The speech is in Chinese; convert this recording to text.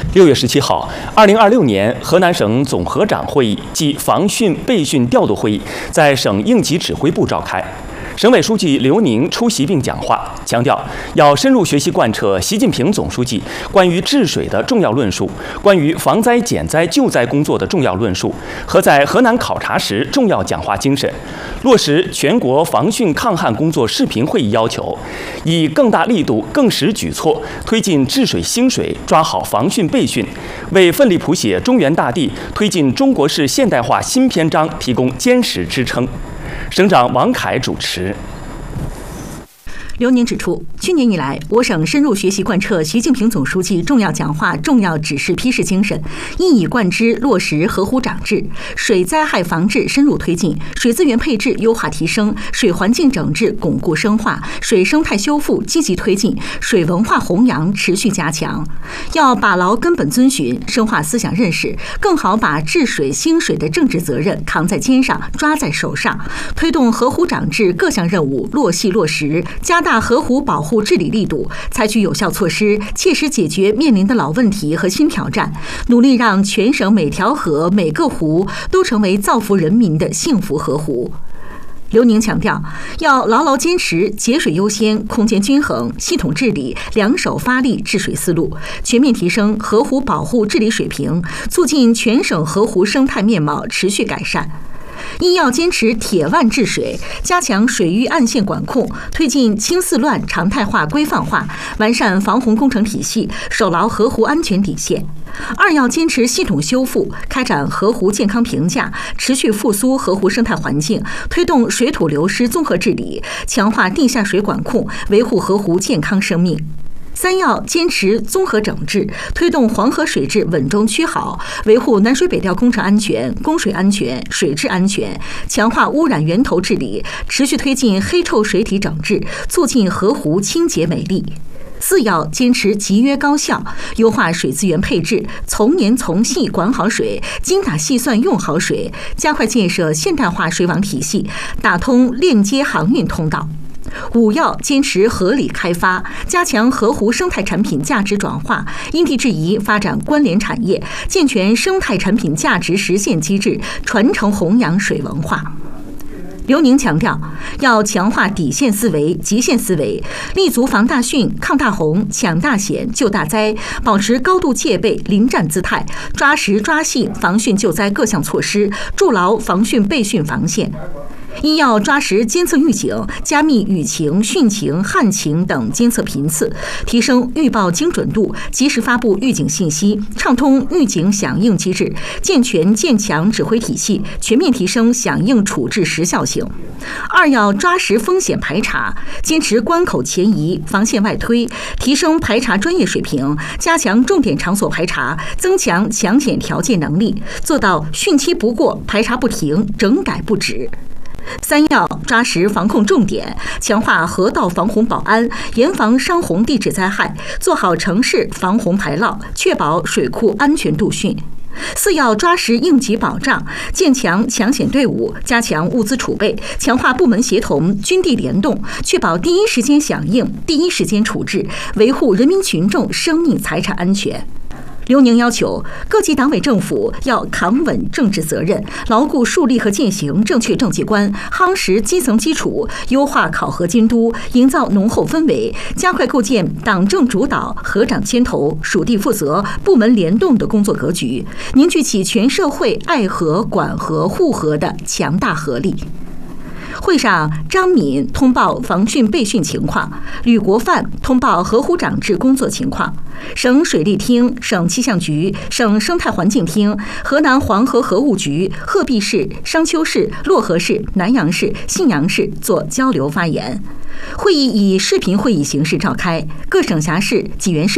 6月17号，2026年河南省总合长会议暨防汛备汛调度会议在省应急指挥部召开。省委书记刘宁出席并讲话，强调要深入学习贯彻习近平总书记关于治水的重要论述、关于防灾减灾救灾工作的重要论述和在河南考察时重要讲话精神，落实全国防汛抗旱工作视频会议要求，以更大力度、更实举措推进治水兴水，抓好防汛备汛，为奋力谱写中原大地、推进中国式现代化新篇章提供坚实支撑。省长王凯主持。 刘宁指出，去年以来，我省深入学习贯彻习近平总书记重要讲话、重要指示批示精神，一以贯之落实河湖长治，水灾害防治深入推进，水资源配置优化提升，水环境整治巩固深化，水生态修复积极推进，水文化弘扬持续加强。要把牢根本遵循，深化思想认识，更好把治水兴水的政治责任扛在肩上、抓在手上，推动河湖长治各项任务落细落实，加大河湖保护治理力度，采取有效措施，切实解决面临的老问题和新挑战，努力让全省每条河、每个湖都成为造福人民的幸福河湖。刘宁强调，要牢牢坚持节水优先、空间均衡、系统治理、两手发力治水思路，全面提升河湖保护治理水平，促进全省河湖生态面貌持续改善。一要坚持铁腕治水，加强水域岸线管控，推进清四乱常态化规范化，完善防洪工程体系，守牢河湖安全底线。二要坚持系统修复，开展河湖健康评价，持续复苏河湖生态环境，推动水土流失综合治理，强化地下水管控，维护河湖健康生命。三要坚持综合整治，推动黄河水质稳中趋好，维护南水北调工程安全、供水安全、水质安全，强化污染源头治理，持续推进黑臭水体整治，促进河湖清洁美丽。四要坚持集约高效，优化水资源配置，从严从细管好水，精打细算用好水，加快建设现代化水网体系，打通链接航运通道。五要坚持合理开发，加强河湖生态产品价值转化，因地制宜发展关联产业，健全生态产品价值实现机制，传承弘扬水文化。刘宁强调，要强化底线思维、极限思维，立足防大汛、抗大洪、抢大险、救大灾，保持高度戒备、临战姿态，抓实抓细防汛救灾各项措施，筑牢防汛备汛防线。一要抓实监测预警，加密雨情、汛情、旱情等监测频次，提升预报精准度，及时发布预警信息，畅通预警响应机制，健全健强指挥体系，全面提升响应处置时效性。二要抓实风险排查，坚持关口前移、防线外推，提升排查专业水平，加强重点场所排查，增强抢险调界能力，做到汛期不过、排查不停、整改不止。三要抓实防控重点，强化河道防洪保安，严防伤洪地质灾害，做好城市防洪排涝，确保水库安全度汛。四要抓实应急保障，建强抢险队伍，加强物资储备，强化部门协同、军地联动，确保第一时间响应、第一时间处置，维护人民群众生命财产安全。刘宁要求各级党委政府要扛稳政治责任，牢固树立和践行正确政绩观，夯实基层基础，优化考核监督，营造浓厚氛围，加快构建党政主导、河长牵头、属地负责、部门联动的工作格局，凝聚起全社会爱河、管河、护河的强大合力。会上，张敏通报防汛备汛情况，吕国范通报河湖长治工作情况，省水利厅、省气象局、省生态环境厅、河南黄河河务局、鹤壁市、商丘市、漯河市、南阳市、信阳市做交流发言。会议以视频会议形式召开，各省辖市、济源市